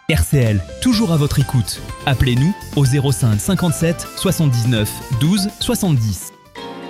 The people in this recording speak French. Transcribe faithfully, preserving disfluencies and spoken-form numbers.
R C L, toujours à votre écoute. Appelez-nous au zéro cinq cinquante-sept soixante-dix-neuf douze soixante-dix.